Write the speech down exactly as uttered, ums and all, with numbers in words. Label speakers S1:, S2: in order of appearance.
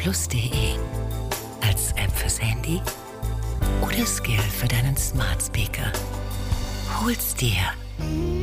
S1: plus punkt de. Als App fürs Handy oder Scale für deinen Smart Speaker. Hol's dir.